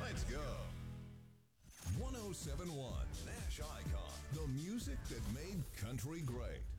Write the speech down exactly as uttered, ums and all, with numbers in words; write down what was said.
Let's go. one oh seven point one Nash Icon. The music that made country great.